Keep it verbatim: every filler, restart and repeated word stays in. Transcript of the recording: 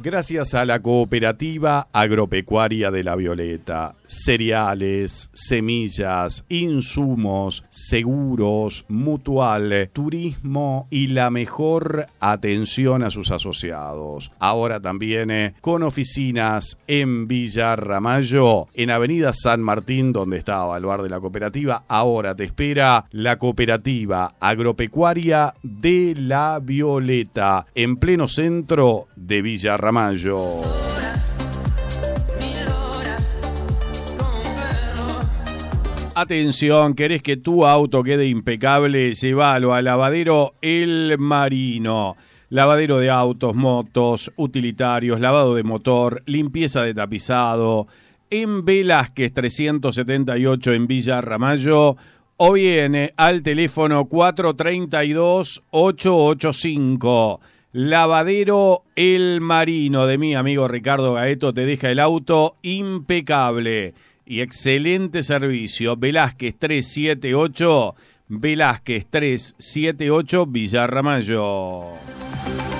Gracias a la Cooperativa Agropecuaria de La Violeta, cereales, semillas, insumos, seguros, mutual, turismo y la mejor atención a sus asociados. Ahora también eh, con oficinas en Villa Ramallo, en Avenida San Martín, donde estaba el bar de la cooperativa. Ahora te espera la Cooperativa Agropecuaria de La Violeta, en pleno centro de Villa Ramallo. Atención, ¿querés que tu auto quede impecable? Llévalo a Lavadero El Marino. Lavadero de autos, motos, utilitarios, lavado de motor, limpieza de tapizado, en Velázquez trescientos setenta y ocho en Villa Ramallo, o viene al teléfono cuatro tres dos, ocho ocho cinco. Lavadero El Marino de mi amigo Ricardo Gaeto te deja el auto impecable y excelente servicio. Velázquez trescientos setenta y ocho, Velázquez trescientos setenta y ocho, Villa Ramallo.